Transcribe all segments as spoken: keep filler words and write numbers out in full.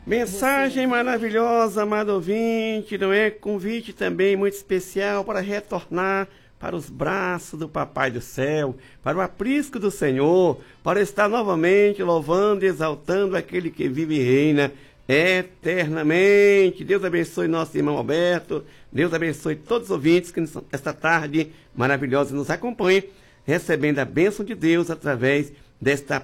Mensagem maravilhosa, amado ouvinte, não é? Convite também muito especial para retornar para os braços do Papai do Céu, para o aprisco do Senhor, para estar novamente louvando e exaltando aquele que vive e reina eternamente. Deus abençoe nosso irmão Alberto, Deus abençoe todos os ouvintes que esta tarde maravilhosa nos acompanhem, recebendo a bênção de Deus através desta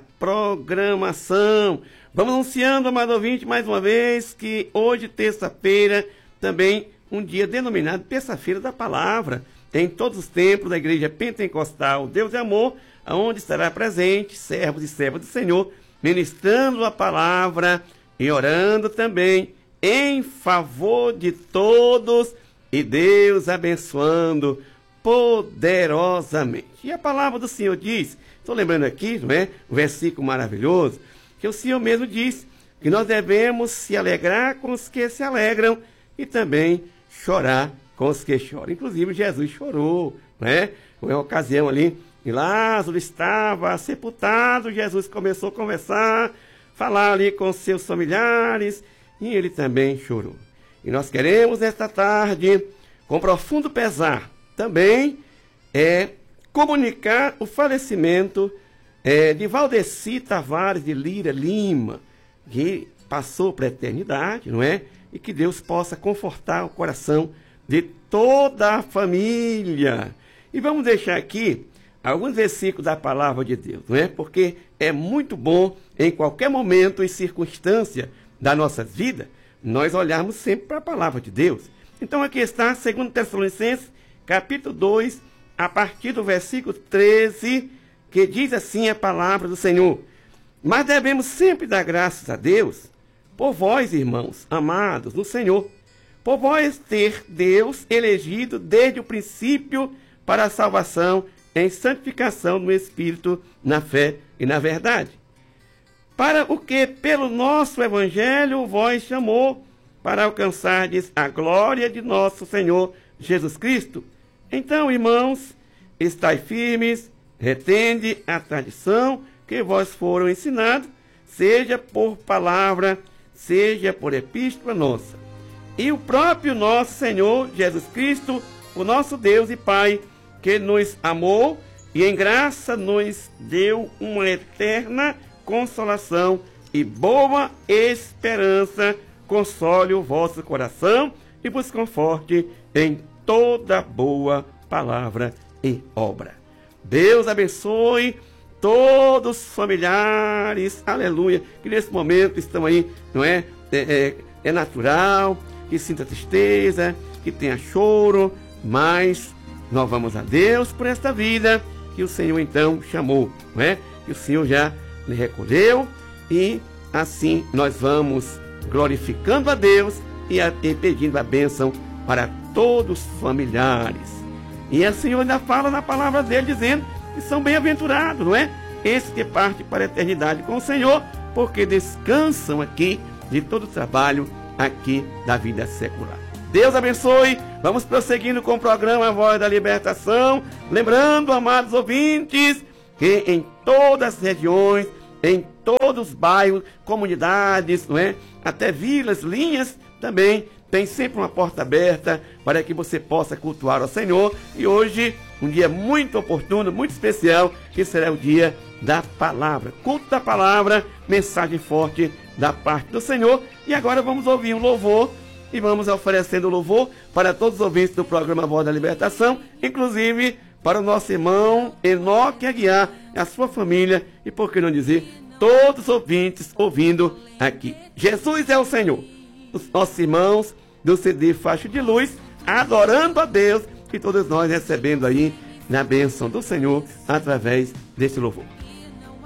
programação. Vamos anunciando, amado ouvinte, mais uma vez, que hoje, terça-feira, também um dia denominado Terça-feira da Palavra, em todos os templos da Igreja Pentecostal Deus é Amor, onde estará presente servos e servas do Senhor, ministrando a palavra e orando também em favor de todos, e Deus abençoando poderosamente. E a palavra do Senhor diz, estou lembrando aqui, não é? Um versículo maravilhoso, que o Senhor mesmo diz que nós devemos se alegrar com os que se alegram e também chorar com os que choram. Inclusive, Jesus chorou, né? Foi uma ocasião ali, e Lázaro estava sepultado, Jesus começou a conversar, falar ali com seus familiares, e ele também chorou. E nós queremos, esta tarde, com profundo pesar, também é comunicar o falecimento é, de Valdeci Tavares de Lira Lima, que passou para a eternidade, não é? E que Deus possa confortar o coração de toda a família. E vamos deixar aqui alguns versículos da palavra de Deus, não é? Porque é muito bom, em qualquer momento e circunstância da nossa vida, nós olharmos sempre para a palavra de Deus. Então aqui está, segundo Tessalonicenses, capítulo dois, a partir do versículo treze, que diz assim a palavra do Senhor: mas devemos sempre dar graças a Deus por vós, irmãos, amados no Senhor, por vós ter Deus elegido desde o princípio para a salvação em santificação do Espírito, na fé e na verdade. Para o que pelo nosso Evangelho vós chamou, para alcançardes a glória de nosso Senhor Jesus Cristo. Então, irmãos, estai firmes, retende a tradição que vós foram ensinados, seja por palavra, seja por epístola nossa. E o próprio nosso Senhor Jesus Cristo, o nosso Deus e Pai, que nos amou e em graça nos deu uma eterna consolação e boa esperança, console o vosso coração e vos conforte em toda boa palavra e obra. Deus abençoe todos os familiares, aleluia, que nesse momento estão aí, não é? É, é, é natural que sinta tristeza, que tenha choro, mas nós vamos a Deus por esta vida que o Senhor então chamou, não é? Que o Senhor já lhe recolheu, e assim nós vamos glorificando a Deus e, a, e pedindo a bênção para todos os familiares. E o Senhor ainda fala na palavra dele, dizendo que são bem-aventurados, não é? Esses que partem para a eternidade com o Senhor, porque descansam aqui de todo o trabalho aqui da vida secular. Deus abençoe. Vamos prosseguindo com o programa Voz da Libertação. Lembrando, amados ouvintes, que em todas as regiões, em todos os bairros, comunidades, não é? Até vilas, linhas, também tem sempre uma porta aberta para que você possa cultuar ao Senhor. E hoje, um dia muito oportuno, muito especial, que será o dia da palavra. Culto da palavra, mensagem forte da parte do Senhor. E agora vamos ouvir um louvor e vamos oferecendo louvor para todos os ouvintes do programa Voz da Libertação, inclusive para o nosso irmão Enoque Aguiar, a sua família e, por que não dizer, todos os ouvintes ouvindo aqui. Jesus é o Senhor. Os nossos irmãos do C D Faixa de Luz, adorando a Deus, e todos nós recebendo aí na bênção do Senhor através desse louvor.